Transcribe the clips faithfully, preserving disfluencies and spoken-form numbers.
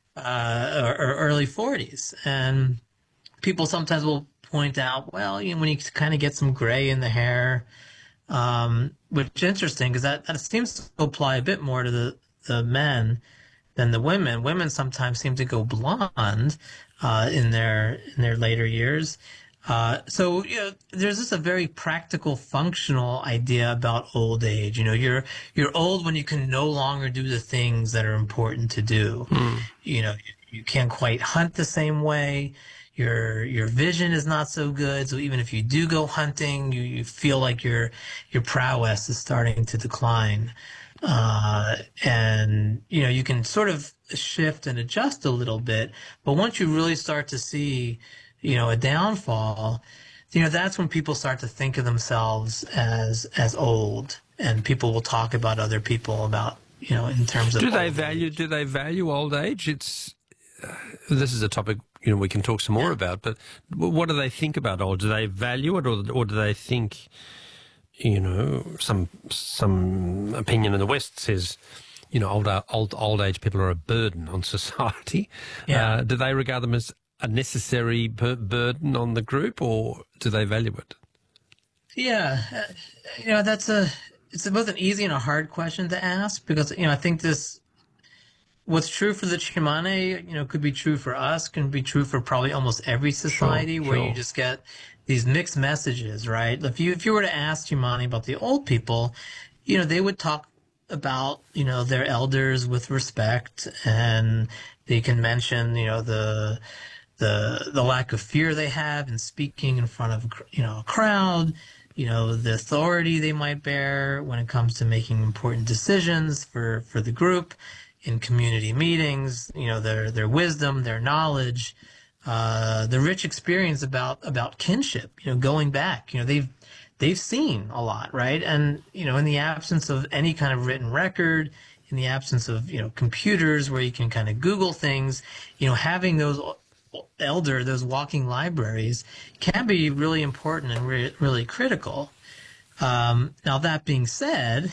uh, or, or early forties. And people sometimes will point out, well, you know, when you kind of get some gray in the hair, um, which is interesting because that, that seems to apply a bit more to the, the men than the women. Women sometimes seem to go blonde uh, in their in their later years. Uh, so you know, there's just a very practical, functional idea about old age. You know, you're you're old when you can no longer do the things that are important to do. Mm. You know, you, you can't quite hunt the same way. Your your vision is not so good. So even if you do go hunting, you, you feel like your your prowess is starting to decline. Uh, and you know, you can sort of shift and adjust a little bit, but once you really start to see, you know, a downfall, you know, that's when people start to think of themselves as as old, and people will talk about other people about, you know, in terms of Do they old value? age. Do they value old age? It's uh, this is a topic you know we can talk some more Yeah. about. But what do they think about old? Do they value it, or or do they think, you know, some some opinion in the West says, you know, old old old age people are a burden on society. Yeah. Uh, do they regard them as a necessary bur- burden on the group, or do they value it? Yeah. Uh, you know, that's a it's both an easy and a hard question to ask because, you know, I think this what's true for the Chimane, you know, could be true for us, can be true for probably almost every Sure, society where you sure. just get these mixed messages, right? If you if you were to ask Chimane about the old people, you know, they would talk about, you know, their elders with respect, and they can mention, you know, the the the lack of fear they have in speaking in front of, you know, a crowd, you know, the authority they might bear when it comes to making important decisions for for the group in community meetings, you know, their their wisdom, their knowledge, uh, the rich experience about about kinship, you know, going back, you know, they've they've seen a lot, right? And you know, in the absence of any kind of written record, in the absence of, you know, computers where you can kind of Google things, you know, having those elder, those walking libraries can be really important and re- really critical. Um, now that being said,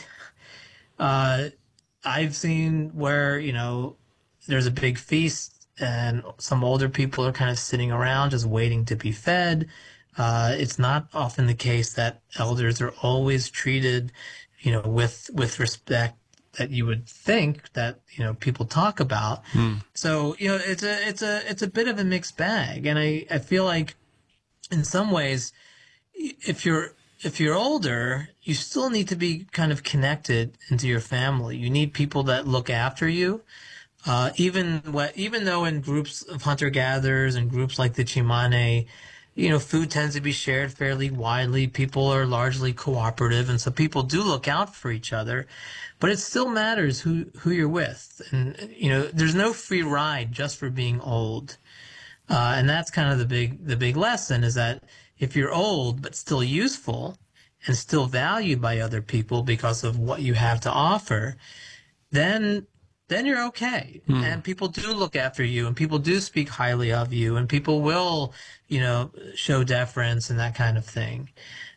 uh, I've seen where, you know, there's a big feast and some older people are kind of sitting around just waiting to be fed. Uh, it's not often the case that elders are always treated, you know, with with respect that you would think that, you know, people talk about. Mm. So, you know, it's a it's a it's a bit of a mixed bag. And I, I feel like in some ways if you're if you're older, you still need to be kind of connected into your family. You need people that look after you. Uh, even what, even though in groups of hunter gatherers and groups like the Chimane, you know, food tends to be shared fairly widely. People are largely cooperative, and so people do look out for each other. But it still matters who who you're with, and you know, there's no free ride just for being old. Uh, and that's kind of the big the big lesson is that if you're old but still useful and still valued by other people because of what you have to offer, then then you're okay. Mm. And people do look after you and people do speak highly of you and people will, you know, show deference and that kind of thing.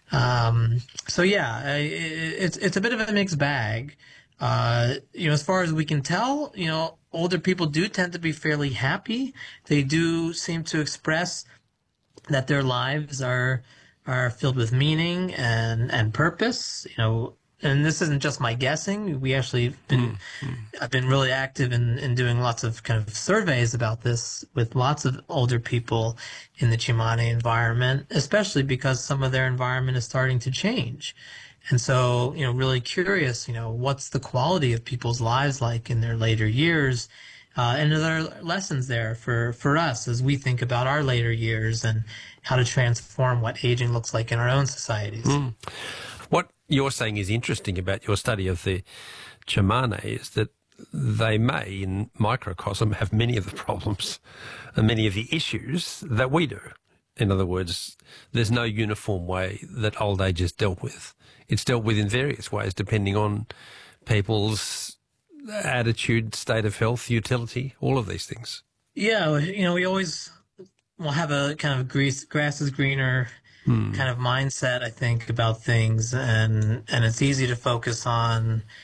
Um, so yeah, I- it's it's a bit of a mixed bag. Uh, you know, as far as we can tell, you know, older people do tend to be fairly happy. They do seem to express that their lives are are filled with meaning and and purpose. You know, and this isn't just my guessing. We actually been Mm. Mm. I've been really active in in doing lots of kind of surveys about this with lots of older people in the Chimane environment, especially because some of their environment is starting to change. And so, you know, really curious, you know, what's the quality of people's lives like in their later years? Uh, and are there lessons there for, for us as we think about our later years and how to transform what aging looks like in our own societies? Mm. What you're saying is interesting about your study of the Chimane is that they may, in microcosm, have many of the problems and many of the issues that we do. In other words, there's no uniform way that old age is dealt with. It's dealt with in various ways depending on people's attitude, state of health, utility, all of these things. Yeah, you know, we always will have a kind of grease, grass is greener Hmm. kind of mindset, I think, about things, and and it's easy to focus on,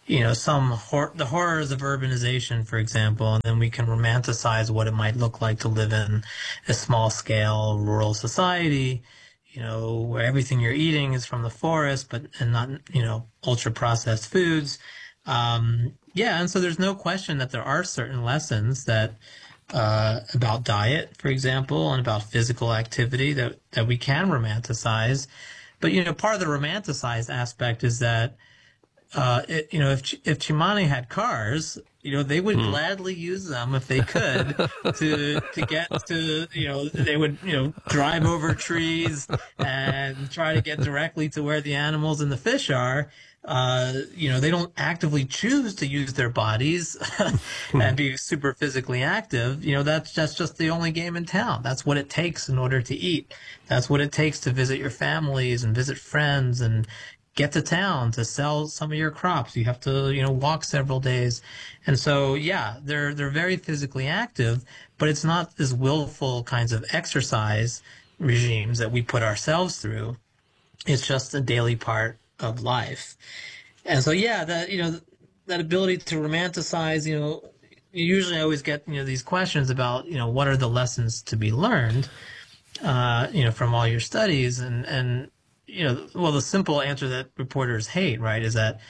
you know, some hor- the horrors of urbanization, for example, and then we can romanticize what it might look like to live in a small scale rural society, you know, where everything you're eating is from the forest, but and not, you know, ultra processed foods. Um, yeah, and so there's no question that there are certain lessons that uh, about diet, for example, and about physical activity that that we can romanticize. But you know, part of the romanticized aspect is that uh, it, you know, if if Chimane had cars, you know, they would Hmm. gladly use them if they could to to get to, you know, they would, you know, drive over trees and try to get directly to where the animals and the fish are. Uh, you know, they don't actively choose to use their bodies and be super physically active. You know, that's that's just the only game in town. That's what it takes in order to eat. That's what it takes to visit your families and visit friends and get to town to sell some of your crops. You have to, you know, walk several days. And so, yeah, they're they're very physically active, but it's not this willful kinds of exercise regimes that we put ourselves through. It's just a daily part of life. And so, yeah, that, you know, that ability to romanticize, you know, you usually always get, you know, these questions about, you know, what are the lessons to be learned, uh, you know, from all your studies. And, and, you know, well, the simple answer that reporters hate, right, is that,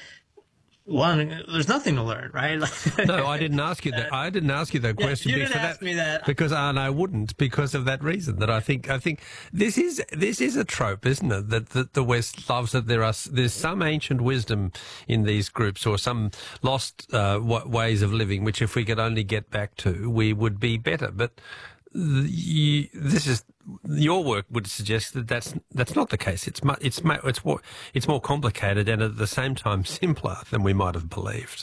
one, there's nothing to learn, right? No, I didn't ask you that. I didn't ask you that Yeah, question you didn't because ask that, me that. because and I wouldn't because of that reason. That I think I think this is this is a trope, isn't it? That, that the West loves that there are there's some ancient wisdom in these groups or some lost uh, w- ways of living, which if we could only get back to, we would be better. But you, this is your work would suggest that that's that's not the case. It's mu- it's mu- it's more it's more complicated and at the same time simpler than we might have believed.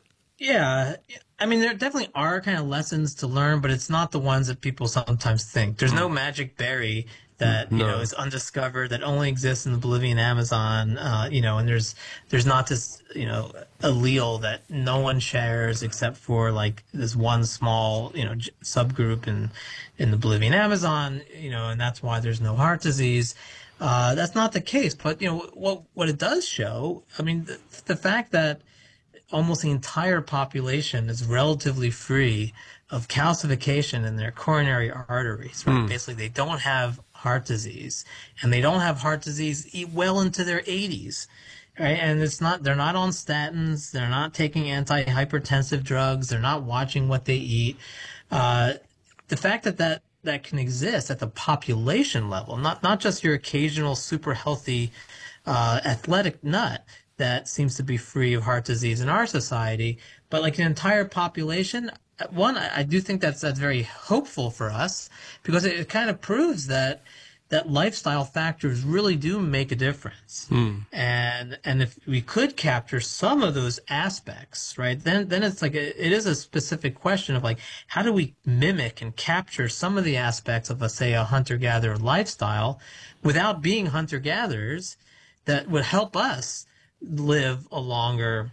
Yeah, I mean, there definitely are kind of lessons to learn, but it's not the ones that people sometimes think. There's no magic berry that, you know, No. is undiscovered that only exists in the Bolivian Amazon, uh, you know, and there's there's not this, you know, allele that no one shares except for like this one small, you know, j- subgroup in in the Bolivian Amazon, you know, and that's why there's no heart disease. Uh, that's not the case, but you know what what it does show. I mean, the, the fact that almost the entire population is relatively free of calcification in their coronary arteries, right? Basically, they don't have heart disease, and they don't have heart disease e- well into their eighties, right? And it's not, they're not on statins, they're not taking antihypertensive drugs, they're not watching what they eat. Uh, the fact that that that can exist at the population level, not not just your occasional super healthy uh, athletic nut that seems to be free of heart disease in our society, but like an entire population. One, I I do think that's that's very hopeful for us because it, it kind of proves that that lifestyle factors really do make a difference. And and if we could capture some of those aspects, right, then then it's like a, it is a specific question of like how do we mimic and capture some of the aspects of a say a hunter-gatherer lifestyle without being hunter-gatherers that would help us live a longer,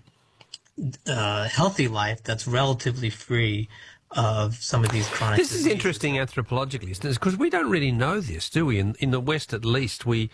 uh, healthy life that's relatively free of some of these chronic This is diseases. interesting anthropologically, isn't it? Because we don't really know this, do we? In, in the West, at least, we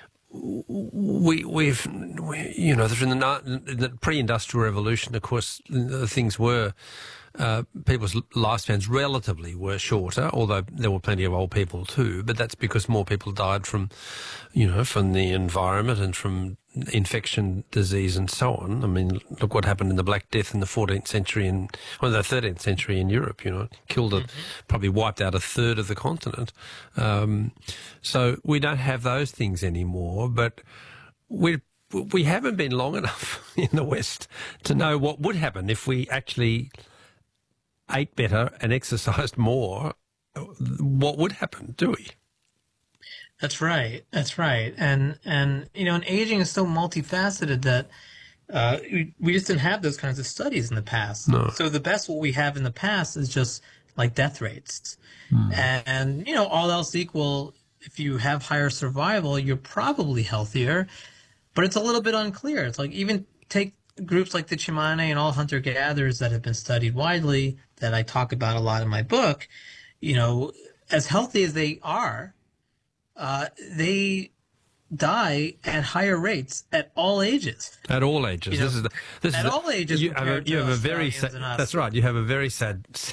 we we've we, you know, in the, na- in the pre-industrial revolution, of course, the things were. Uh, people's lifespans relatively were shorter, although there were plenty of old people too. But that's because more people died from, you know, from the environment and from infection, disease, and so on. I mean, look what happened in the Black Death in the fourteenth century and well, the thirteenth century in Europe. You know, killed, a, probably wiped out a third of the continent. Um, so we don't have those things anymore. But we we haven't been long enough in the West to know what would happen if we actually ate better and exercised more. What would happen, do we? That's right. That's right. And and you know, and aging is so multifaceted that uh, we, we just didn't have those kinds of studies in the past. No. So the best what we have in the past is just like death rates. And, and you know, all else equal, if you have higher survival, you're probably healthier. But it's a little bit unclear. It's like even take groups like the Chimane and all hunter-gatherers that have been studied widely, that I talk about a lot in my book, you know, as healthy as they are, uh, they die at higher rates at all ages. At all ages. You know, this is the, this at is all the, ages You have a, compared you to have a very Australians sad, and us. that's right. You have a very sad